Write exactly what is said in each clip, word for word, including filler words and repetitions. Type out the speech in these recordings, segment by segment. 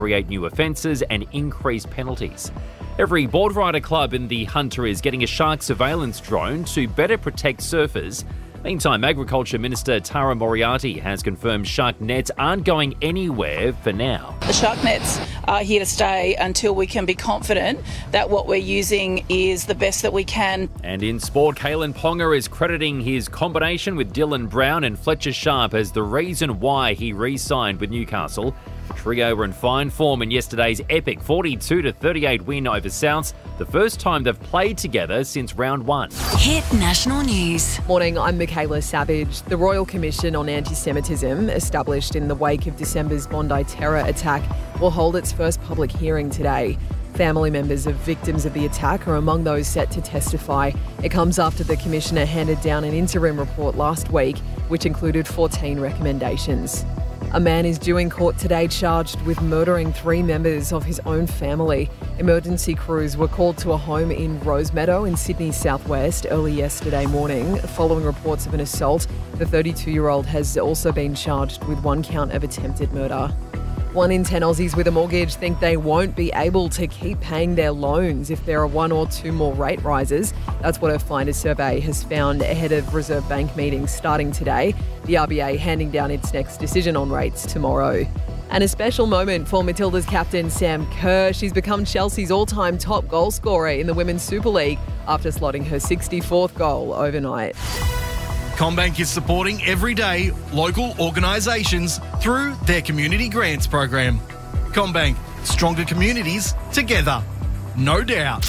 create new offences and increase penalties. Every board rider club in the Hunter is getting a shark surveillance drone to better protect surfers. Meantime, Agriculture Minister Tara Moriarty has confirmed shark nets aren't going anywhere for now. The shark nets are here to stay until we can be confident that what we're using is the best that we can. And in sport, Kalen Ponga is crediting his combination with Dylan Brown and Fletcher Sharp as the reason why he re-signed with Newcastle. The trio were in fine form in yesterday's epic forty-two to thirty-eight win over Souths, the first time they've played together since round one. Hit National News. Morning, I'm Michaela Savage. The Royal Commission on Anti-Semitism, established in the wake of December's Bondi terror attack, will hold its first public hearing today. Family members of victims of the attack are among those set to testify. It comes after the Commissioner handed down an interim report last week, which included fourteen recommendations. A man is due in court today charged with murdering three members of his own family. Emergency crews were called to a home in Rosemeadow in Sydney's southwest early yesterday morning. Following reports of an assault, the thirty-two-year-old has also been charged with one count of attempted murder. One in ten Aussies with a mortgage think they won't be able to keep paying their loans if there are one or two more rate rises. That's what a Finder survey has found ahead of Reserve Bank meetings starting today. The R B A handing down its next decision on rates tomorrow. And a special moment for Matilda's captain Sam Kerr. She's become Chelsea's all-time top goal scorer in the Women's Super League after slotting her sixty-fourth goal overnight. CommBank is supporting everyday local organisations through their community grants program. CommBank, stronger communities together, no doubt.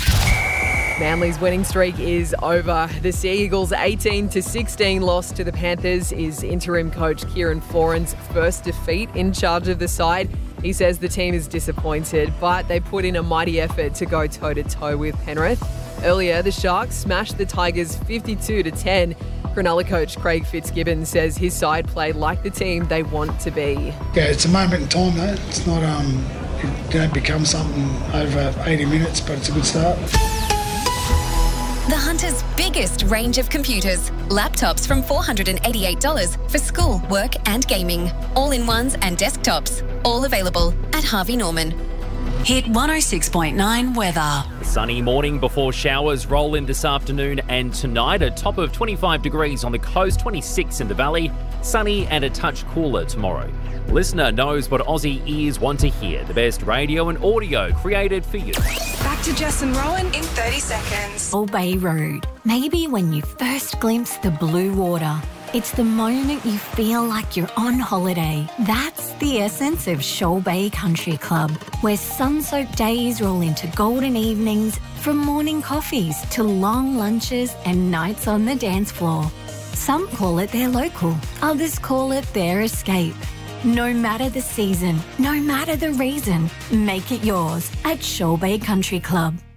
Manly's winning streak is over. The Sea Eagles' eighteen to sixteen loss to the Panthers is interim coach Kieran Foran's first defeat in charge of the side. He says the team is disappointed, but they put in a mighty effort to go toe-to-toe with Penrith. Earlier, the Sharks smashed the Tigers fifty-two to ten. Cronulla coach Craig Fitzgibbon says his side played like the team they want to be. Yeah, it's a moment in time, though. It's not, um, it don't become something over eighty minutes, but it's a good start. The Hunter's biggest range of computers. Laptops from four hundred eighty-eight dollars for school, work and gaming. All-in-ones and desktops. All available at Harvey Norman. Hit one oh six point nine weather. A sunny morning before showers roll in this afternoon and tonight. A top of twenty-five degrees on the coast, twenty-six in the valley. Sunny and a touch cooler tomorrow. Listener knows what Aussie ears want to hear. The best radio and audio created for you. Back to Jess and Rowan in thirty seconds. Shoal Bay Road. Maybe when you first glimpse the blue water. It's the moment you feel like you're on holiday. That's the essence of Shoal Bay Country Club, where sun-soaked days roll into golden evenings, from morning coffees to long lunches and nights on the dance floor. Some call it their local, others call it their escape. No matter the season, no matter the reason, make it yours at Shoal Bay Country Club.